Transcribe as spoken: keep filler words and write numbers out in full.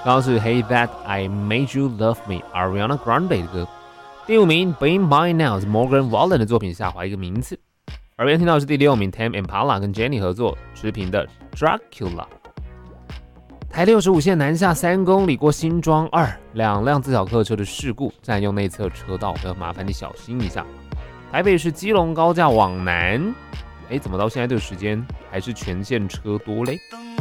刚刚是 Hey That I Made You Love Me Ariana Grande 的歌。第五名 Be Mine Now 是 Morgan Wallen 的作品，下滑一个名次。耳边听到的是第六名 Tame Impala 跟 Jennie 合作持平的 Dracula。台六十五线南下三公里过新庄二，两辆自小客车的事故占用内侧车道，要麻烦你小心一下。台北市基隆高架往南，哎，怎么到现在这个时间还是全线车多嘞？